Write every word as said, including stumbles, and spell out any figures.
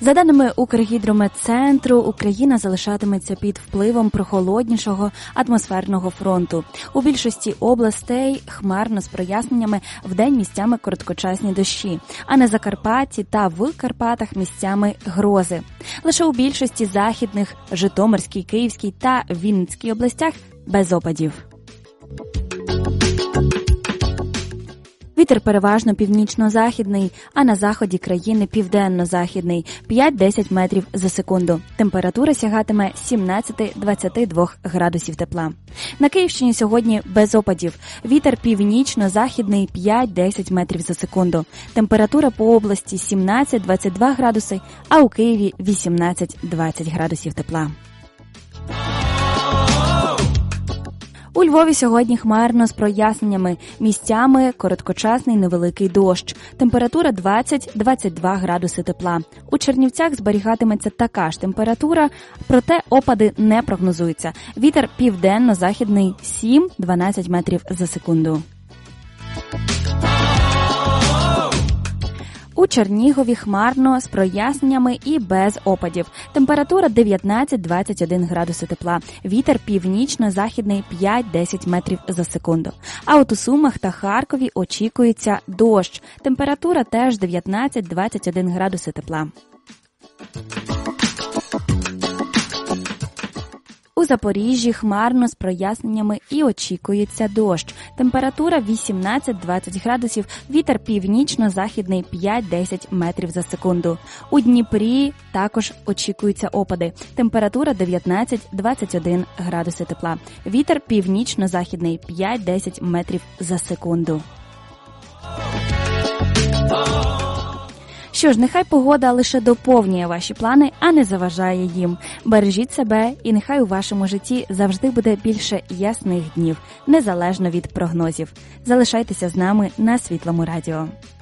За даними Укргідрометцентру, Україна залишатиметься під впливом прохолоднішого атмосферного фронту. У більшості областей хмарно з проясненнями, вдень місцями короткочасні дощі, а на Закарпатті та в Карпатах місцями грози. Лише у більшості західних, Житомирській, Київській та Вінницькій областях без опадів. Вітер переважно північно-західний, а на заході країни південно-західний – п'ять-десять метрів за секунду. Температура сягатиме сімнадцять-двадцять два градусів тепла. На Київщині сьогодні без опадів. Вітер північно-західний – п'ять-десять метрів за секунду. Температура по області сімнадцять-двадцять два градуси, а у Києві вісімнадцять-двадцять градусів тепла. У Львові сьогодні хмарно з проясненнями, місцями короткочасний невеликий дощ. Температура двадцять-двадцять два градуси тепла. У Чернівцях зберігатиметься така ж температура, проте опади не прогнозуються. Вітер південно-західний сім-дванадцять метрів за секунду. У Чернігові хмарно з проясненнями і без опадів. Температура дев'ятнадцять-двадцять один градуси тепла. Вітер північно-західний п'ять-десять метрів за секунду. А от у Сумах та Харкові очікується дощ. Температура теж дев'ятнадцять-двадцять один градуси тепла. У Запоріжжі хмарно з проясненнями і очікується дощ. Температура вісімнадцять-двадцять градусів, вітер північно-західний п'ять-десять метрів за секунду. У Дніпрі також очікуються опади. Температура дев'ятнадцять-двадцять один градуси тепла. Вітер північно-західний п'ять-десять метрів за секунду. Що ж, нехай погода лише доповнює ваші плани, а не заважає їм. Бережіть себе і нехай у вашому житті завжди буде більше ясних днів, незалежно від прогнозів. Залишайтеся з нами на Світлому радіо.